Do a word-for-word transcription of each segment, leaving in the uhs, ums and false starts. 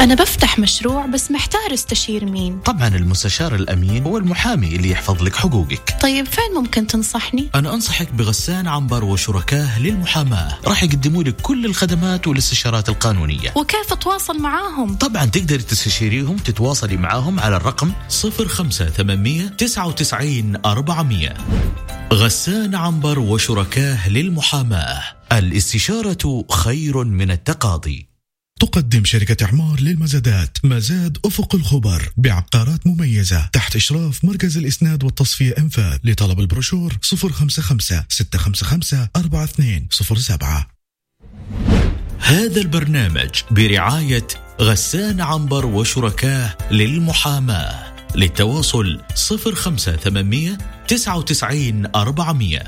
أنا بفتح مشروع بس محتار استشير مين؟ طبعا المستشار الأمين هو المحامي اللي يحفظ لك حقوقك. طيب فين ممكن تنصحني؟ أنا أنصحك بغسان عنبر وشركاه للمحاماة، راح يقدموا لك كل الخدمات والاستشارات القانونية. وكيف أتواصل معاهم؟ طبعا تقدر تستشيريهم، تتواصلي معاهم على الرقم صفر خمسة ثمانمية تسعة وتسعين أربعمية. غسان عنبر وشركاه للمحاماة، الاستشارة خير من التقاضي. تقدم شركة إعمار للمزادات مزاد أفق الخبر بعقارات مميزة تحت إشراف مركز الإسناد والتصفية أنفاذ. لطلب البروشور صفر خمسة خمسة ستة خمسة خمسة أربعة اثنين صفر سبعة. هذا البرنامج برعاية غسان عنبر وشركاه للمحاماة. للتواصل صفر خمسة ثمانمية تسعة وتسعين أربعمية.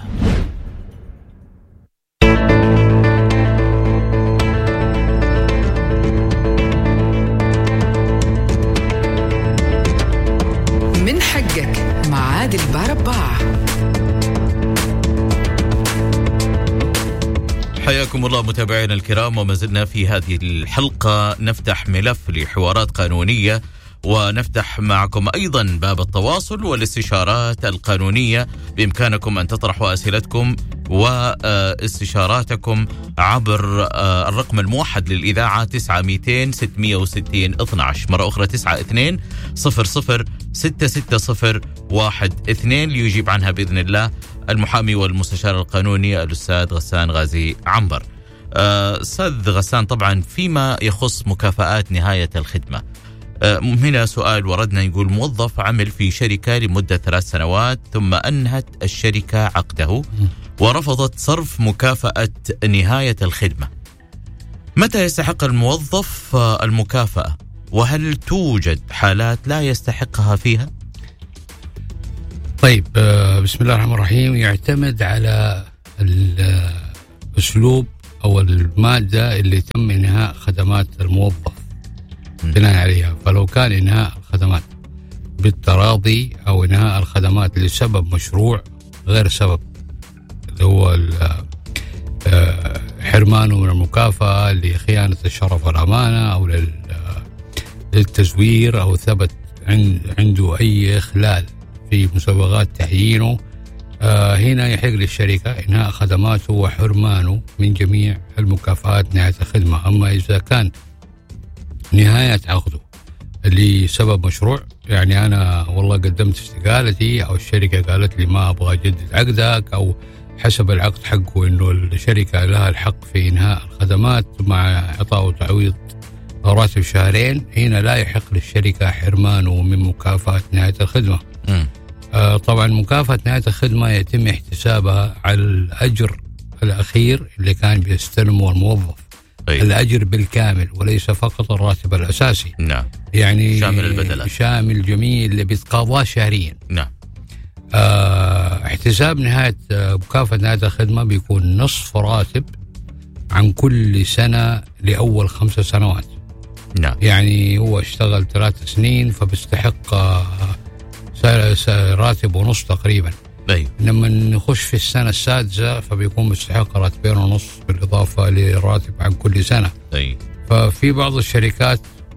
من حقك مع عادل بارباع. حياكم الله متابعينا الكرام، وما زلنا في هذه الحلقة نفتح ملف لحوارات قانونية، ونفتح معكم أيضا باب التواصل والاستشارات القانونية. بإمكانكم أن تطرحوا أسئلتكم واستشاراتكم عبر الرقم الموحد للإذاعة تسعة مئتين ستمية وستين اثناعش. مرة أخرى تسعة اثنين صفر صفر ستة ستة صفر واحد اثنين ليجيب عنها بإذن الله المحامي والمستشار القانوني الأستاذ غسان غازي عنبر. أستاذ غسان، طبعا فيما يخص مكافآت نهاية الخدمة، هنا سؤال وردنا يقول: موظف عمل في شركة لمدة ثلاث سنوات ثم أنهت الشركة عقده ورفضت صرف مكافأة نهاية الخدمة، متى يستحق الموظف المكافأة؟ وهل توجد حالات لا يستحقها فيها؟ طيب، بسم الله الرحمن الرحيم. يعتمد على الأسلوب أو المادة اللي تم إنهاء خدمات الموظف بناء عليها. فلو كان إنهاء الخدمات بالتراضي أو إنهاء الخدمات لسبب مشروع غير سبب، اللي هو حرمانه من المكافأة لخيانة الشرف والأمانة أو للتزوير، أو ثبت عنده أي إخلال في مسوغات تعيينه، هنا يحق للشركة إنهاء خدماته وحرمانه من جميع المكافآت نهاية الخدمة. أما إذا كان نهاية عقده لسبب مشروع، يعني أنا والله قدمت استقالتي أو الشركة قالت لي ما أبغى أجدد عقدك، أو حسب العقد حقه إنه الشركة لها الحق في إنهاء الخدمات مع إعطاء تعويض راتب شهرين، هنا لا يحق للشركة حرمانه من مكافأة نهاية الخدمة. آه طبعا مكافأة نهاية الخدمة يتم احتسابها على الأجر الأخير اللي كان بيستلمه الموظف. أيه. الأجر بالكامل وليس فقط الراتب الأساسي. نعم. يعني شامل البدلات، شامل جميع اللي بيتقاضاه شهريا. نعم. آه احتساب نهاية آه مكافأة نهاية الخدمة بيكون نصف راتب عن كل سنة لأول خمسة سنوات. نعم. يعني هو اشتغل ثلاث سنين فبيستحق آه راتب ونص تقريبا. أي. لما نخش في السنة السادسة فبيكون مستحق راتبين ونص بالإضافة للراتب عن كل سنة. أي. ففي بعض الشركات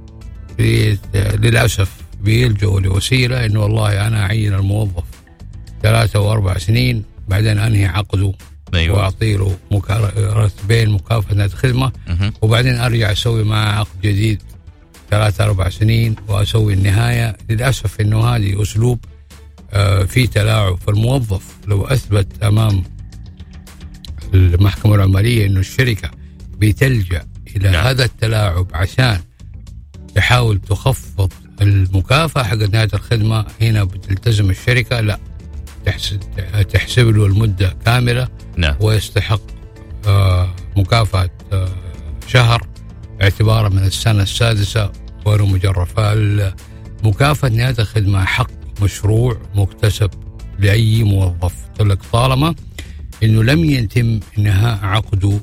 للأسف بيلجأوا لوسيلة إنه والله أنا أعين الموظف ثلاثة وأربع سنين بعدين أنهي عقده. أيوة. وأعطي له مكا... راتبين مكافأة نهاية الخدمة، وبعدين أرجع أسوي معه عقد جديد ثلاثة أربع سنين وأسوي النهاية. للأسف إنه هذه أسلوب آه في تلاعب. فالموظف لو أثبت أمام المحكمة العمالية إنه الشركة بتلجأ إلى نعم. هذا التلاعب عشان تحاول تخفض المكافأة حق نهاية الخدمة، هنا بتلتزم الشركة لا تحسب, تحسب له المدة كاملة. نعم. ويستحق آه مكافأة آه شهر اعتبارا من السنة السادسة غير مجرد. فالمكافأة نهاية الخدمة حق مشروع مكتسب لأي موظف، لك طالما إنه لم يتم إنهاء عقده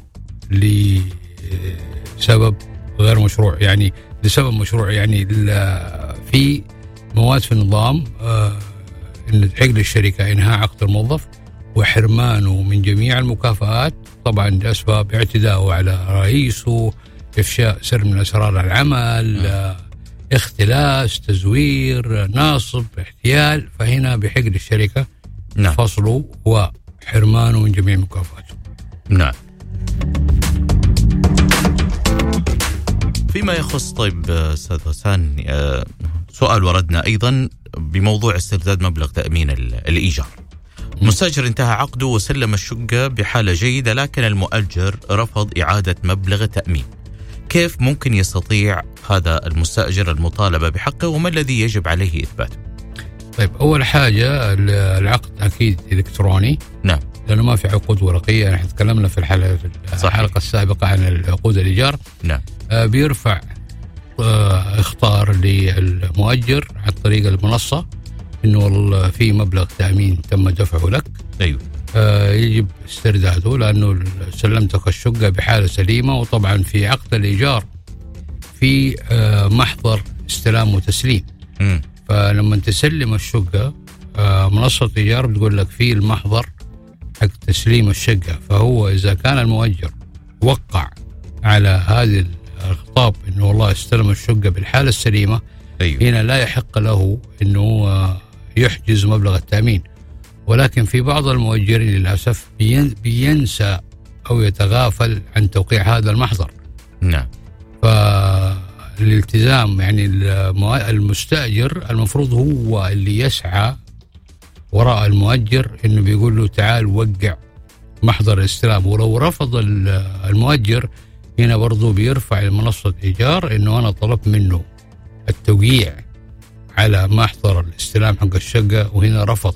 لسبب غير مشروع. يعني لسبب مشروع يعني في مواد في النظام آه إن تحق للشركة إنهاء عقد الموظف وحرمانه من جميع المكافآت، طبعا لأسباب اعتداءه على رئيسه، إفشاء سر من أسرار العمل، آه، اختلاس، تزوير، ناصب، احتيال، فهنا بحق للشركة نعم. فصله وحرمانه من جميع مكافآته. نعم. فيما يخص طيب أستاذ غسان، سؤال وردنا أيضا بموضوع استرداد مبلغ تأمين الإيجار. المستأجر انتهى عقده وسلم الشقة بحالة جيدة، لكن المؤجر رفض إعادة مبلغ التأمين. كيف ممكن يستطيع هذا المستأجر المطالبة بحقه، وما الذي يجب عليه إثباته؟ طيب، أول حاجة العقد أكيد إلكتروني. نعم. لأنه ما في عقود ورقية. نحن تكلمنا في الحلقة في الحلقة السابقة عن العقود الإيجار. نعم. آه بيرفع آه اخطار للمؤجر عن طريق المنصة إنه في مبلغ تأمين تم دفعه لك. أيوه. آه يجب استرداده لأنه سلمتك الشقة بحالة سليمة. وطبعا في عقد الإيجار في آه محضر استلام وتسليم. م. فلما تسلم الشقة آه منصة إيجار بتقول لك في المحضر حق تسليم الشقة. فهو إذا كان المؤجر وقع على هذه الخطاب إنه والله استلم الشقة بالحالة السليمة، أيوه. هنا لا يحق له إنه آه يحجز مبلغ التأمين. ولكن في بعض المؤجرين للأسف بينسى أو يتغافل عن توقيع هذا المحضر. نعم. فالالتزام يعني المستأجر المفروض هو اللي يسعى وراء المؤجر إنه بيقول له تعال وقع محضر الاستلام. ولو رفض المؤجر هنا برضو بيرفع المنصة إيجار إنه أنا طلبت منه التوقيع على محضر الاستلام حق الشقة وهنا رفض.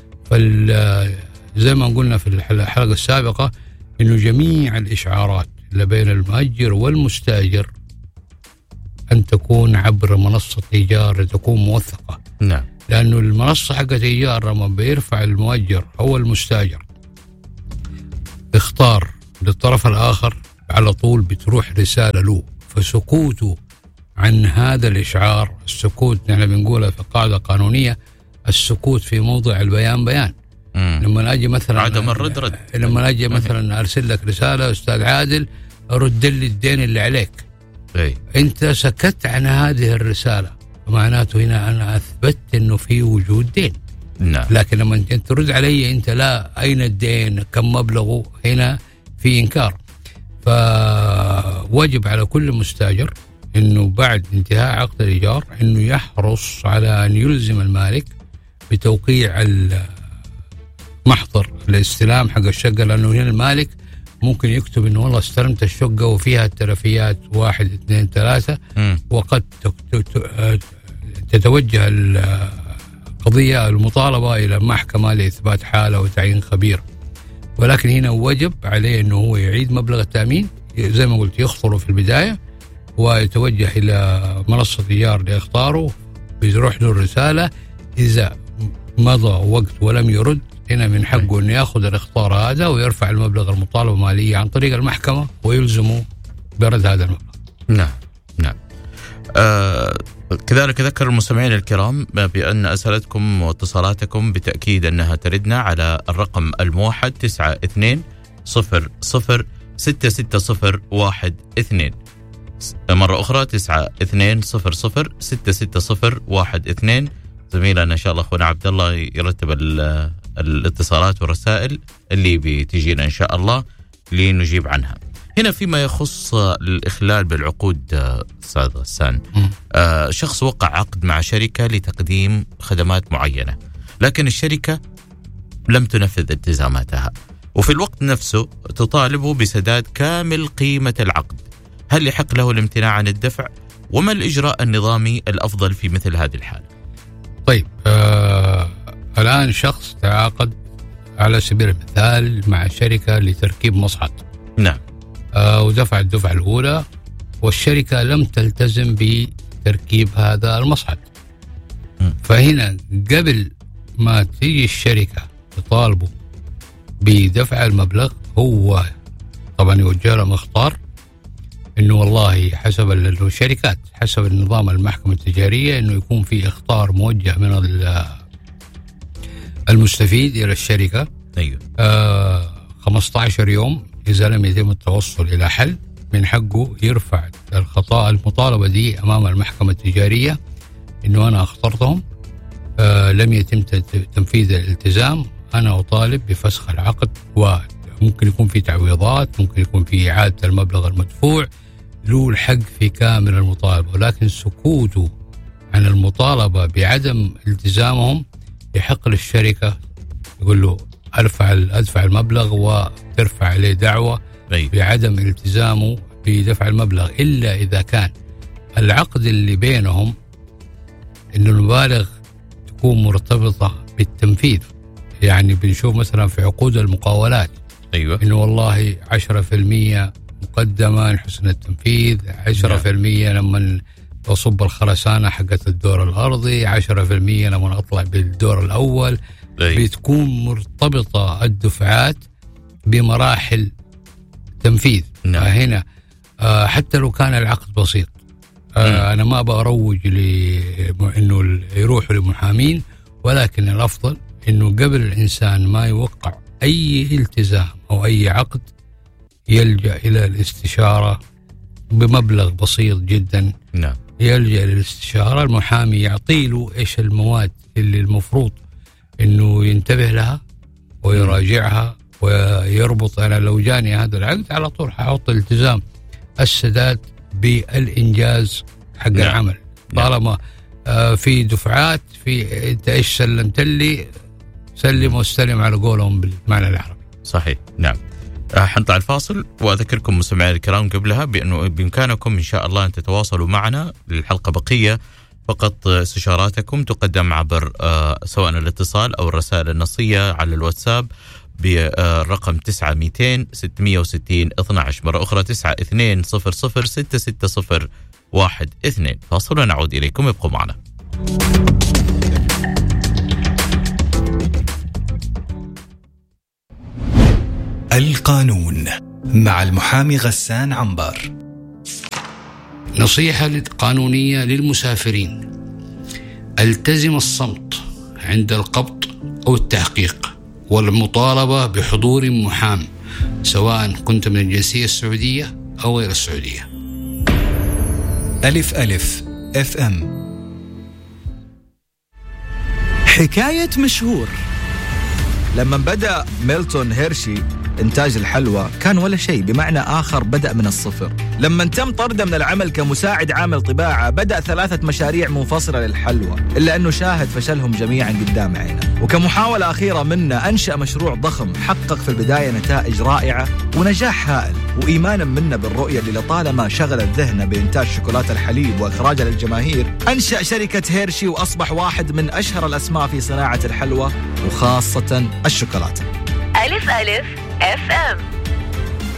فزي ما قلنا في الحلقة السابقة إنه جميع الإشعارات اللي بين المؤجر والمستأجر أن تكون عبر منصة إيجار تكون موثقة. نعم. لأنه المنصة حقت إيجار لما بيرفع المؤجر أو المستأجر اختار للطرف الآخر على طول بتروح رسالة له. فسكوته عن هذا الإشعار، السكوت نحن بنقولها في قاعدة قانونية، السكوت في موضع البيان بيان. مم. لما أجي مثلا عدم الرد رد. لما أجي مثلا أرسل لك رسالة أستاذ عادل رد لي الدين اللي عليك. أي. أنت سكت عن هذه الرسالة، معناته هنا أنا أثبت إنه في وجود دين. نعم. لكن لما أنت ترد علي أنت لا أين الدين كم مبلغه، هنا في إنكار. فواجب على كل مستأجر إنه بعد انتهاء عقد الإيجار إنه يحرص على أن يلزم المالك بتوقيع محضر الاستلام حق الشقة. لأنه هنا المالك ممكن يكتب إنه والله استلمت الشقة وفيها التلفيات واحد اثنين ثلاثة، وقد تتوجه القضية المطالبة إلى المحكمة لإثبات حالة وتعيين خبير. ولكن هنا وجب عليه إنه هو يعيد مبلغ التأمين زي ما قلت، يخطره في البداية ويتوجه إلى منصة إيجار لإخطاره، بيروح له الرسالة. إذا مضى وقت ولم يرد هنا من حقه أن يأخذ الإخطار هذا ويرفع المبلغ المطالبة مالية عن طريق المحكمة ويلزمه برد هذا المبلغ. نعم. نعم. آه كذلك أذكر المستمعين الكرام بأن أسئلتكم واتصالاتكم بالتأكيد أنها تردنا على الرقم الموحد تسعة اثنين صفر صفر ستة ستة صفر واحد اثنين. مرة أخرى تسعة اثنين صفر صفر ستة ستة صفر واحد اثنين. زميلنا إن شاء الله أخونا عبد الله يرتب الاتصالات والرسائل اللي بتجينا إن شاء الله لنجيب عنها. هنا فيما يخص الإخلال بالعقود أستاذ غسان، آه شخص وقع عقد مع شركة لتقديم خدمات معينة، لكن الشركة لم تنفذ التزاماتها، وفي الوقت نفسه تطالبه بسداد كامل قيمة العقد. هل يحق له الامتناع عن الدفع؟ وما الإجراء النظامي الأفضل في مثل هذه الحالة؟ طيب، آه الآن شخص تعاقد على سبيل المثال مع شركة لتركيب مصعد. نعم. آه ودفع الدفعة الأولى والشركة لم تلتزم بتركيب هذا المصعد. م. فهنا قبل ما تيجي الشركة تطالبه بدفع المبلغ، هو طبعا يوجه له مخطار انه والله حسب الشركات حسب النظام المحكمة التجارية انه يكون في اخطار موجه من المستفيد الى الشركة. ايوه. آه خمسة عشر يوم اذا لم يتم التوصل الى حل من حقه يرفع الخطأ المطالبة دي أمام المحكمة التجارية إنه أنا أخطرتهم، آه لم يتم تنفيذ الالتزام، أنا أطالب بفسخ العقد، وممكن يكون في تعويضات، ممكن يكون في إعادة المبلغ المدفوع، له الحق في كامل المطالبة. ولكن سكوته عن المطالبة بعدم التزامهم يحق للشركة يقول له أرفع أدفع المبلغ وترفع عليه دعوة بعدم التزامه بدفع المبلغ، إلا إذا كان العقد اللي بينهم إنه المبالغ تكون مرتبطة بالتنفيذ. يعني بنشوف مثلا في عقود المقاولات أيوة. إنه والله عشرة في المية مقدمة لحسن التنفيذ، عشرة في المية لما أصب الخرسانة حقت الدور الأرضي، عشرة في المية لما أطلع بالدور الأول. أيوة. بتكون مرتبطة الدفعات بمراحل تنفيذ. نعم. هنا آه حتى لو كان العقد بسيط، آه أنا ما بروج لأنه يروحوا لمحامين، ولكن الأفضل إنه قبل الإنسان ما يوقع أي التزام أو أي عقد يلجأ إلى الاستشارة بمبلغ بسيط جدا. نعم. يلجأ للاستشارة، المحامي يعطي له إيش المواد اللي المفروض إنه ينتبه لها ويراجعها ويربط. أنا لو جاني هذا العقد على طول حأحط التزام السداد بالإنجاز حق نعم. العمل. طالما آه في دفعات في أنت إيش سلمت لي سلم واستلم على قولهم بالمعنى العربي. صحيح. نعم. حنطلع الفاصل وأذكركم مستمعينا الكرام قبلها بأنه بإمكانكم إن شاء الله أن تتواصلوا معنا للحلقة بقية. فقط استشاراتكم تقدم عبر سواء الاتصال أو الرسائل النصية على الواتساب بالرقم تسعة مئتين ستمئة وستين اثناعش. مرة أخرى تسعة اثنين صفر صفر ستة ستة صفر واحد اثنين. فاصل ونعود إليكم، ابقوا معنا. القانون مع المحامي غسان عنبر. نصيحة قانونية للمسافرين: التزم الصمت عند القبض أو التحقيق والمطالبة بحضور محام، سواء كنت من الجنسية السعودية أو غير السعودية. ألف ألف اف ام. حكاية مشهور. لما بدأ ميلتون هيرشي إنتاج الحلوى كان ولا شيء، بمعنى آخر بدأ من الصفر. لما تم طرده من العمل كمساعد عامل طباعة بدأ ثلاثة مشاريع منفصلة للحلوى، إلا أنه شاهد فشلهم جميعا قدام عينه، وكمحاولة أخيرة منه أنشأ مشروع ضخم حقق في البداية نتائج رائعة ونجاح هائل. وإيمانا منا بالرؤية اللي لطالما شغلت ذهنه بإنتاج شوكولاتة الحليب وإخراجها للجماهير، أنشأ شركة هيرشي وأصبح واحد من أشهر الأسماء في صناعة الحلوى وخاصة الشوكولاتة. ألف ألف اف ام.